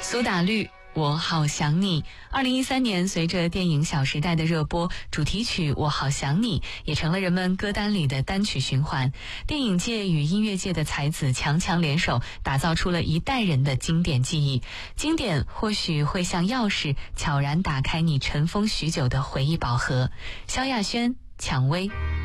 苏打绿我好想你。2013年，随着电影《小时代》的热播，主题曲《我好想你》也成了人们歌单里的单曲循环。电影界与音乐界的才子强强联手，打造出了一代人的经典记忆。经典或许会像钥匙，悄然打开你尘封许久的回忆宝盒。萧亚轩，蔷薇。